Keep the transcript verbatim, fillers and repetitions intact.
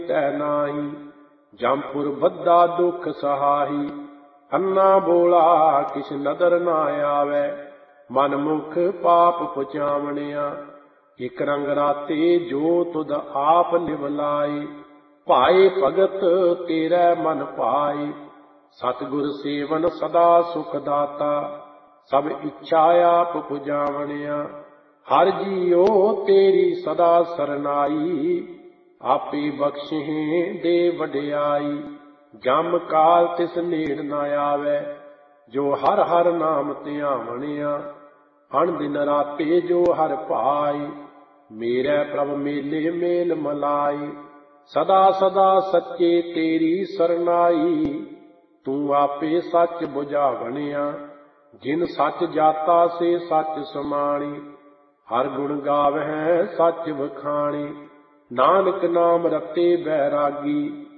तै नाई। जमपुर बद्दा दुख सहाही, अन्ना बोला किस नदर ना आवे। मन मुख पाप पुचावणिया, इक रंग राते जो तुद आप निवलाए। भाए भगत तेरे मन पाए, सतगुर सेवन सदा सुख दाता। सब इच्छा आप पुजावणिया, हर जियो तेरी सदा सरनाई। आपे बख्शे दे वडियाई, जम काल तिस नेड़ न आवे। जो हर हर नाम ध्यावणिया, अण दिन राते जो हर पाई। मेरे प्रभ मेले मेल मलाई, सदा सदा सच्चे तेरी सरनाई। तू आपे सच बुझावणिया, जिन सच जाता से सच समाणी। हर गुण गावਹਿ सच वखाणी, नानक नाम रते बैरागी।